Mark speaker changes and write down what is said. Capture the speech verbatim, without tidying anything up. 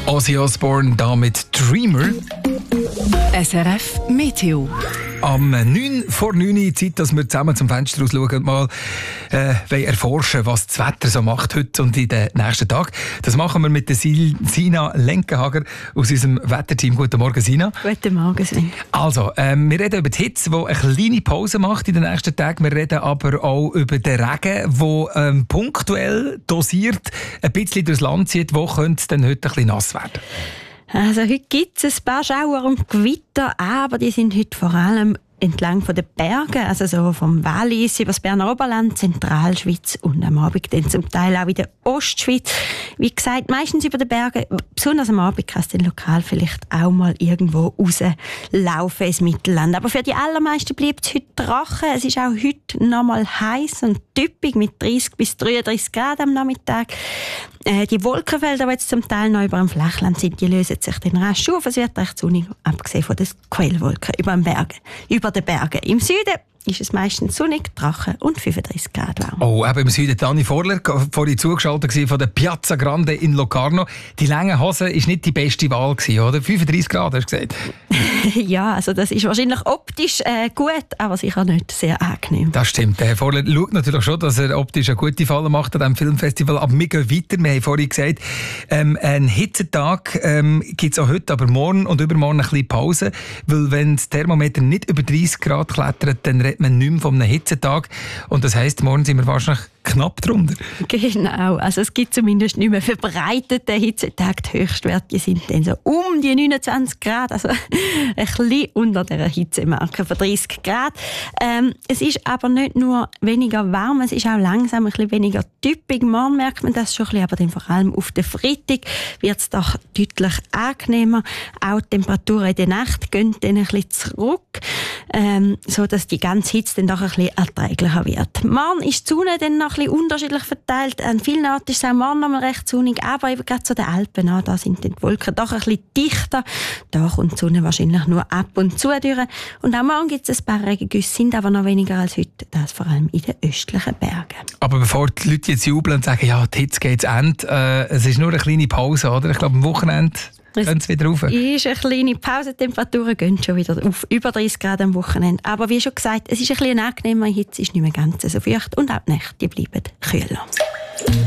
Speaker 1: Ozzy Osbourne da mit Dreamer.
Speaker 2: S R F Meteo.
Speaker 1: Am neun vor neun Uhr Zeit, dass wir zusammen zum Fenster raus schauen und mal äh, wollen erforschen, was das Wetter so macht heute und in den nächsten Tagen. Das machen wir mit der Sil- Sina Lenkenhager aus unserem Wetterteam. Guten Morgen, Sina.
Speaker 2: Guten Morgen, Sven.
Speaker 1: Also, ähm, wir reden über die Hitze, die eine kleine Pause macht in den nächsten Tagen. Wir reden aber auch über den Regen, der ähm, punktuell dosiert ein bisschen durchs Land zieht. Wo könnte es denn heute ein bisschen nass werden?
Speaker 2: Also heute gibt es ein paar Schauer und Gewitter, aber die sind heute vor allem entlang von den Bergen, also so vom Wallis über das Berner Oberland, Zentralschweiz und am Abend dann zum Teil auch in der Ostschweiz. Wie gesagt, meistens über den Bergen, besonders am Abend kann es dann lokal vielleicht auch mal irgendwo rauslaufen ins Mittelland. Aber für die allermeisten bleibt es heute trocken. Es ist auch heute noch mal heiß und typisch mit dreißig bis dreiunddreißig Grad am Nachmittag. Äh, die Wolkenfelder, die jetzt zum Teil noch über dem Flachland sind, die lösen sich dann rasch auf. Es wird recht sonnig, abgesehen von den Quellwolken über den Bergen. Über den Bergen. Im Süden ist es meistens sonnig, trocken und fünfunddreißig Grad warm.
Speaker 1: Oh, eben im Süden Dani Vorler, vorhin zugeschaltet von der Piazza Grande in Locarno. Die lange Hose war nicht die beste Wahl gewesen, oder? fünfunddreißig Grad, hast du gesagt?
Speaker 2: Ja, also das ist wahrscheinlich optisch äh, gut, aber sicher nicht sehr angenehm.
Speaker 1: Das stimmt. Der Herr Vorler schaut natürlich schon, dass er optisch eine gute Falle macht an diesem Filmfestival. Aber wir gehen weiter. Wir haben vorhin gesagt, ähm, einen Hitzetag ähm, gibt es auch heute, aber morgen und übermorgen eine kleine Pause. Weil wenn das Thermometer nicht über dreißig Grad klettert, dann redet man nicht mehr von einem Hitzetag. Und das heisst, morgen sind wir wahrscheinlich knapp drunter.
Speaker 2: Genau, also es gibt zumindest nicht mehr verbreitete Hitzetage. Die Höchstwerte sind dann so um die neunundzwanzig Grad, also ein bisschen unter der Hitzemarke von dreißig Grad. Ähm, es ist aber nicht nur weniger warm, es ist auch langsam ein bisschen weniger typisch. Morgen merkt man das schon ein bisschen, aber dann vor allem auf den Freitag wird es doch deutlich angenehmer. Auch die Temperaturen in der Nacht gehen dann ein bisschen zurück, ähm, sodass die ganze Hitze dann doch ein bisschen erträglicher wird. Morgen ist die Sonne dann noch ein bisschen unterschiedlich verteilt. An vielen Orten ist es auch morgen noch mal recht sonnig, aber eben gerade zu den Alpen an, da sind die Wolken doch ein bisschen dichter. Da kommt die Sonne wahrscheinlich nur ab und zu durch. Und auch morgen gibt es ein paar Regengüsse, sind aber noch weniger als heute, das vor allem in den östlichen Bergen.
Speaker 1: Aber bevor die Leute jetzt jubeln und sagen, ja, die Hitze geht zu Ende, äh, es ist nur eine kleine Pause, oder? Ich glaube, am Wochenende gehen sie wieder rauf.
Speaker 2: Es ist eine kleine Pause, die Temperaturen gehen schon wieder auf über dreißig Grad am Wochenende. Aber wie schon gesagt, es ist ein bisschen angenehmer, die Hitze ist nicht mehr ganz so feucht und auch die Nächte, die bleiben kühler.